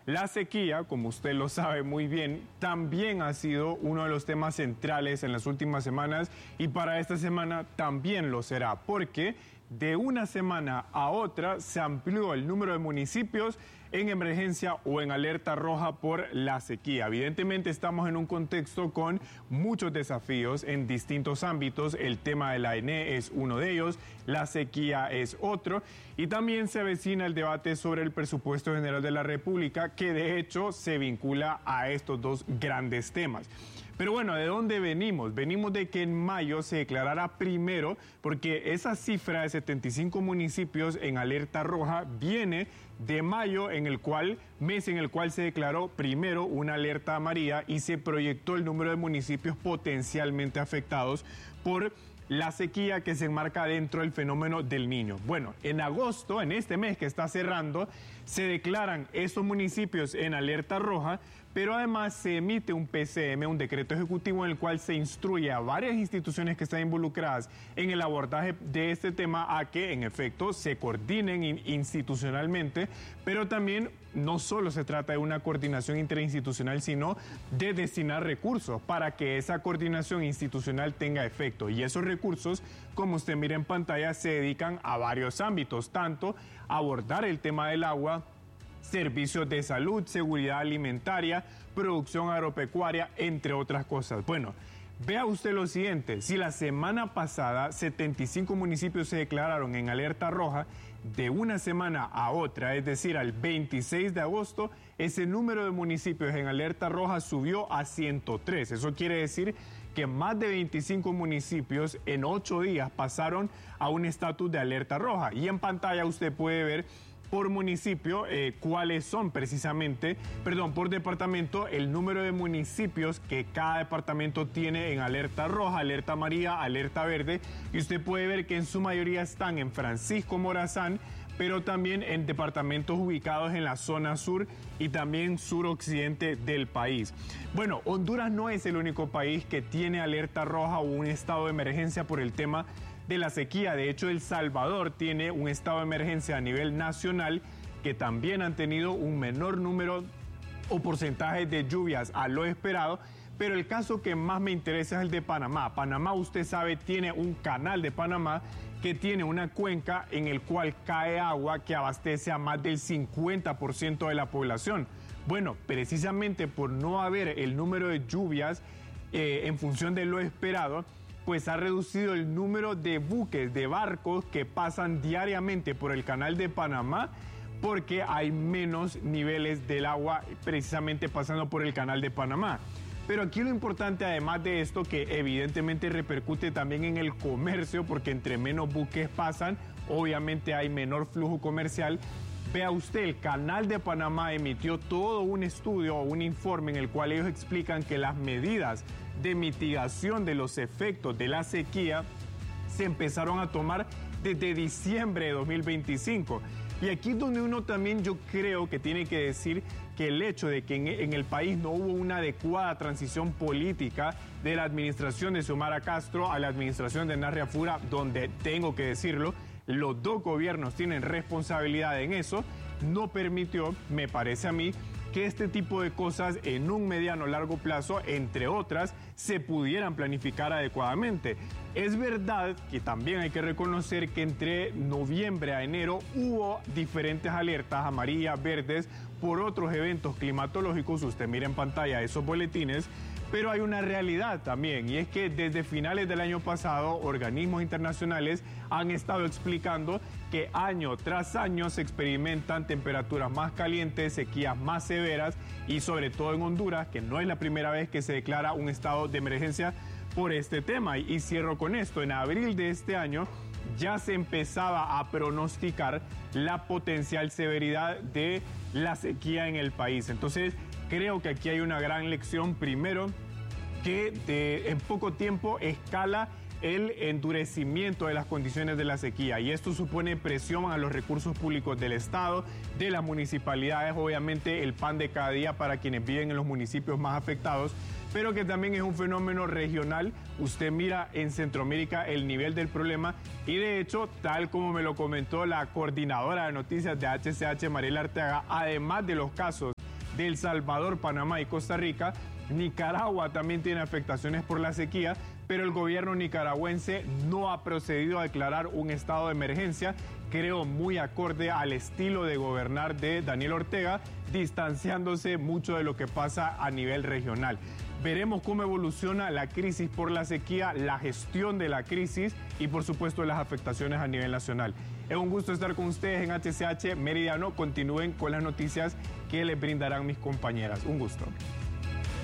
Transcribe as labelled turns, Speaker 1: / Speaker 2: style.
Speaker 1: La sequía, como usted lo sabe muy bien, también ha sido uno de los temas centrales en las últimas semanas y para esta semana también lo será, porque de una semana a otra se amplió el número de municipios en emergencia o en alerta roja por la sequía. Evidentemente estamos en un contexto con muchos desafíos en distintos ámbitos. El tema de la ENE es uno de ellos, la sequía es otro y también se avecina el debate sobre el presupuesto general de la República, que de hecho se vincula a estos dos grandes temas. Pero bueno, ¿de dónde venimos? Venimos de que en mayo se declarara primero, porque esa cifra de 75 municipios en alerta roja viene de mayo, mes en el cual se declaró primero una alerta amarilla y se proyectó el número de municipios potencialmente afectados por la sequía que se enmarca dentro del fenómeno del Niño. Bueno, en agosto, en este mes que está cerrando, se declaran estos municipios en alerta roja, pero además se emite un PCM, un decreto ejecutivo, en el cual se instruye a varias instituciones que están involucradas en el abordaje de este tema a que, en efecto, se coordinen institucionalmente, pero también no solo se trata de una coordinación interinstitucional, sino de destinar recursos para que esa coordinación institucional tenga efecto. Y esos recursos, como usted mira en pantalla, se dedican a varios ámbitos, tanto a abordar el tema del agua, servicios de salud, seguridad alimentaria, producción agropecuaria, entre otras cosas. Bueno, vea usted lo siguiente, si la semana pasada 75 municipios se declararon en alerta roja, de una semana a otra, es decir, al 26 de agosto, ese número de municipios en alerta roja subió a 103. Eso quiere decir que más de 25 municipios en 8 días pasaron a un estatus de alerta roja. Y en pantalla usted puede ver por municipio cuáles son precisamente, por departamento, el número de municipios que cada departamento tiene en alerta roja, alerta amarilla, alerta verde, y usted puede ver que en su mayoría están en Francisco Morazán, pero también en departamentos ubicados en la zona sur y también suroccidente del país. Bueno, Honduras no es el único país que tiene alerta roja o un estado de emergencia por el tema de la sequía. De hecho, El Salvador tiene un estado de emergencia a nivel nacional, que también han tenido un menor número o porcentaje de lluvias a lo esperado, pero el caso que más me interesa es el de Panamá. Panamá, usted sabe, tiene un canal de Panamá que tiene una cuenca en el cual cae agua que abastece a más del 50% de la población. Bueno, precisamente por no haber el número de lluvias en función de lo esperado, pues ha reducido el número de buques, de barcos que pasan diariamente por el canal de Panamá, porque hay menos niveles del agua precisamente pasando por el canal de Panamá. Pero aquí lo importante, además de esto, que evidentemente repercute también en el comercio, porque entre menos buques pasan, obviamente hay menor flujo comercial. Vea usted, el canal de Panamá emitió todo un estudio o un informe en el cual ellos explican que las medidas de mitigación de los efectos de la sequía se empezaron a tomar desde diciembre de 2025. Y aquí es donde uno también, yo creo que tiene que decir que el hecho de que en el país no hubo una adecuada transición política de la administración de Xiomara Castro a la administración de Narria Fura, donde tengo que decirlo, los dos gobiernos tienen responsabilidad en eso, no permitió, me parece a mí, que este tipo de cosas en un mediano o largo plazo, entre otras, se pudieran planificar adecuadamente. Es verdad que también hay que reconocer que entre noviembre a enero hubo diferentes alertas amarillas, verdes, por otros eventos climatológicos. Usted mira en pantalla esos boletines. Pero hay una realidad también, y es que desde finales del año pasado, organismos internacionales han estado explicando que año tras año se experimentan temperaturas más calientes, sequías más severas, y sobre todo en Honduras, que no es la primera vez que se declara un estado de emergencia por este tema. Y cierro con esto, en abril de este año ya se empezaba a pronosticar la potencial severidad de la sequía en el país. Entonces, creo que aquí hay una gran lección, primero, que en poco tiempo escala el endurecimiento de las condiciones de la sequía, y esto supone presión a los recursos públicos del Estado, de las municipalidades, obviamente el pan de cada día para quienes viven en los municipios más afectados, pero que también es un fenómeno regional. Usted mira en Centroamérica el nivel del problema, y de hecho, tal como me lo comentó la coordinadora de noticias de HCH, Mariela Arteaga, además de los casos de El Salvador, Panamá y Costa Rica. Nicaragua también tiene afectaciones por la sequía, pero el gobierno nicaragüense no ha procedido a declarar un estado de emergencia, creo muy acorde al estilo de gobernar de Daniel Ortega, distanciándose mucho de lo que pasa a nivel regional. Veremos cómo evoluciona la crisis por la sequía, la gestión de la crisis y por supuesto las afectaciones a nivel nacional. Es un gusto estar con ustedes en HCH Meridiano. Continúen con las noticias que les brindarán mis compañeras. Un gusto.